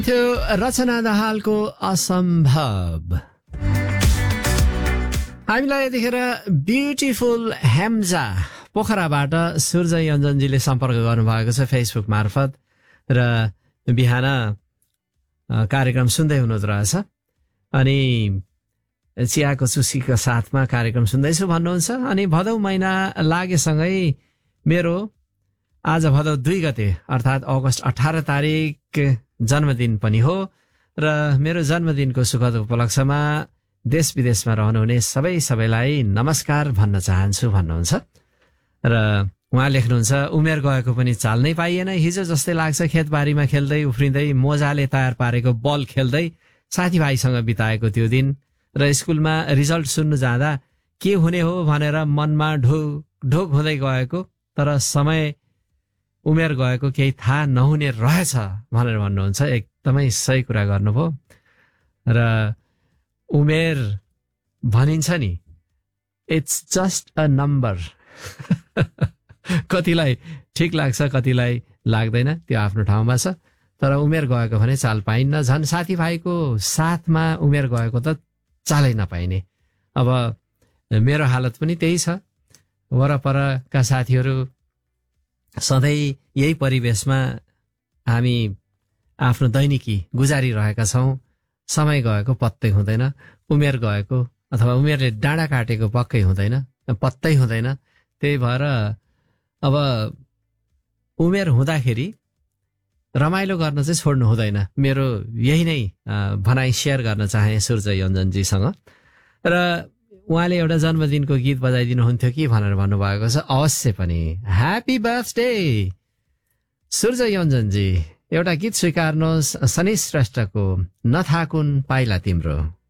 थियो रचना दाहालको असम्भव। हामीलाई यतिखेर ब्युटिफुल हेम्जा पोखराबाट सूर्य योन्जनजीले सम्पर्क गर्नुभएको छ फेसबुक मार्फत र बिहान कार्यक्रम सुन्दै हुनुहुँदो रहेछ अनि चियाको चुस्कीको साथमा कार्यक्रम सुन्दैछु भन्नुहुन्छ। अनि भदौ महिना लागेसँगै मेरो आज भदौ 2 गते अर्थात् अगस्त 18 तारिक जन्मदिन पनि हो र मेरो जन्मदिनको सुखद उपलक्ष्यमा देश विदेशमा रहनुहुने सबैलाई नमस्कार भन्न चाहन्छु भन्नुहुन्छ। र उहाँ लेख्नुहुन्छ, उमेर गएको पनि चाल नै पाइएन। हिजो जस्तै लाग्छ खेतबारीमा खेल्दै उफ्रिँदै मोजाले तयार पारेको बल खेल्दै साथीभाइसँग बिताएको त्यो दिन र स्कुलमा रिजल्ट सुन्नु जाँदा के हुने हो भनेर मनमा ढोक हुँदै गएको, तर समय उमेर गएको केही थाहा नहुने रहेछ भनेर भन्नुहुन्छ। एकदमै सही कुरा गर्नुभयो। र उमेर भनिन्छ नि, इट्स जस्ट अ नम्बर। कतिलाई ठिक लाग्छ कतिलाई लाग्दैन, त्यो आफ्नो ठाउँमा छ। तर उमेर गएको भने चाल पाइन्न। झन् साथीभाइको साथमा उमेर गएको त चालै नपाइने। अब मेरो हालत पनि त्यही छ। वरपरका साथीहरू सधैँ यही परिवेशमा हामी आफ्नो दैनिकी गुजारिरहेका छौँ। समय गएको पत्तै हुँदैन, उमेर गएको अथवा उमेरले डाँडा काटेको पत्तै हुँदैन। त्यही भएर अब उमेर हुँदाखेरि रमाइलो गर्न चाहिँ छोड्नु हुँदैन। मेरो यही नै भनाइ सेयर गर्न चाहे सूर्य योन्जनजीसँग। र उहाँले एउटा जन्मदिनको गीत बजाइदिनुहुन्थ्यो कि भनेर भन्नुभएको छ। अवश्य पनि ह्यापी बर्थडे सूर्य योन्जनजी। एउटा गीत स्वीकार्नुहोस्, शनि श्रेष्ठको नथाकुन पाइला तिम्रो।